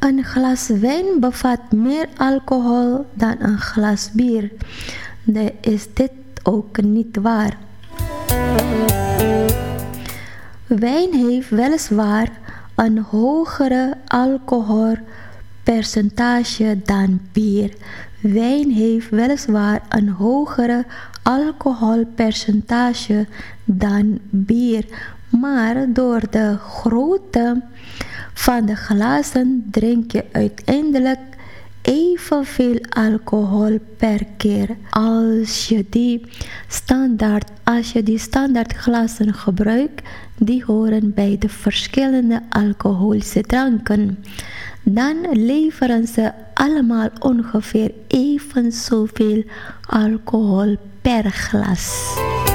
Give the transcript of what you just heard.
Een glas wijn bevat meer alcohol dan een glas bier. Is dit ook niet waar? Wijn heeft weliswaar een hogere alcoholpercentage dan bier. Wijn heeft weliswaar een hogere alcoholpercentage dan bier, maar door de grootte van de glazen drink je uiteindelijk evenveel alcohol per keer. Als je die standaard glazen gebruikt, die horen bij de verschillende alcoholische dranken, dan leveren ze allemaal ongeveer even zoveel alcohol per glas.